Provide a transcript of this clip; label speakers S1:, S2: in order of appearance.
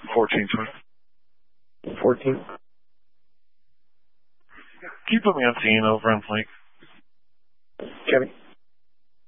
S1: 1420.
S2: 14.
S1: Can you put me on scene over on Flake?
S2: Kevin.